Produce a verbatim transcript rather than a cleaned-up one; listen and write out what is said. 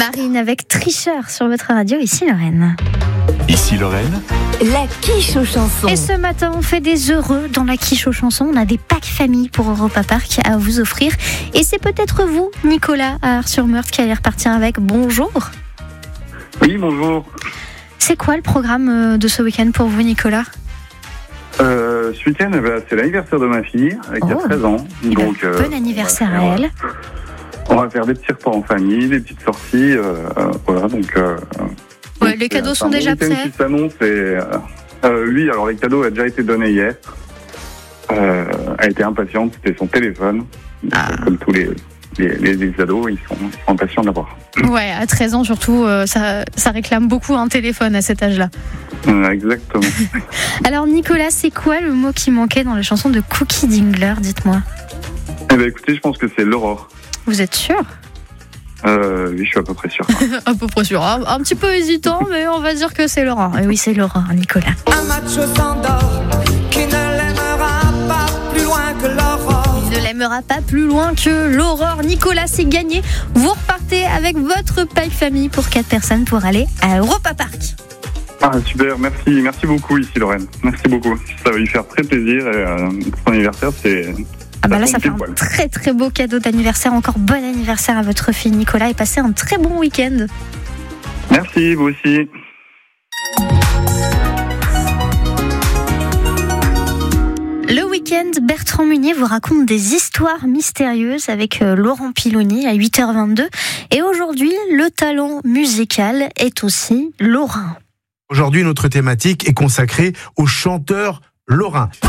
Marine avec Tricheur sur votre radio, ici Lorraine. Ici Lorraine. La quiche aux chansons. Et ce matin, on fait des heureux dans la quiche aux chansons. On a des packs famille pour Europa Park à vous offrir. Et c'est peut-être vous, Nicolas, à Ars-sur-Meurthe, qui allez repartir avec. Bonjour. Oui, bonjour. C'est quoi le programme de ce week-end pour vous, Nicolas ? Euh, ce week-end, eh ben, c'est l'anniversaire de ma fille, qui Oh. a treize ans. Eh ben, Donc, euh, bon anniversaire on va à faire, elle. On va faire des petits repas en famille, des petites sorties. Euh, euh, voilà, donc. Euh, Ouais, donc, les cadeaux c'est sont un déjà bon week-end prêts. qui s'annonce et, euh, euh, oui, alors les cadeaux ont déjà été donnés hier. Euh, elle était impatiente, c'était son téléphone. Donc, Ah. euh, Comme tous les, les, les, les ados, ils sont, ils sont impatients de l'avoir. Ouais, à treize ans surtout, euh, ça, ça réclame beaucoup un téléphone à cet âge-là. Euh, exactement. Alors Nicolas, c'est quoi le mot qui manquait dans la chanson de Cookie Dingler, dites-moi ? Eh ben, écoutez, je pense que c'est l'aurore. Vous êtes sûr ? Euh, oui, je suis à peu près sûr. À peu près sûr, un, un petit peu hésitant, mais on va dire que c'est Laurent. Et oui, c'est Laurent, Nicolas. Un macho s'endort qui ne l'aimera pas plus loin que l'aurore. Il ne l'aimera pas plus loin que l'aurore. Nicolas, c'est gagné. Vous repartez avec votre pack famille pour quatre personnes pour aller à Europa Park. Ah, super, merci, merci beaucoup ici Lorraine. Merci beaucoup. Ça va lui faire très plaisir et euh, son anniversaire, c'est... Ah bah là, ça tombe fait pile un poil. très très beau cadeau d'anniversaire. Encore bon anniversaire à votre fille Nicolas et passez un très bon week-end. Merci, vous aussi. Le week-end, Bertrand Munier vous raconte des histoires mystérieuses avec euh, Laurent Piloni à huit heures vingt-deux. Et aujourd'hui, le talent musical est aussi lorrain. Aujourd'hui, notre thématique est consacrée aux chanteurs lorrains.